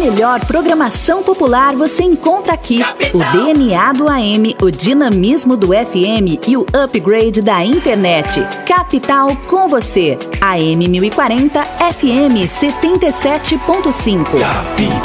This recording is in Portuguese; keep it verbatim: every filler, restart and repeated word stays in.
melhor programação popular você encontra aqui. O D N A do A M, o dinamismo do F M e o upgrade da internet. Capital com você. A M mil e quarenta, F M setenta e sete ponto cinco. Capital.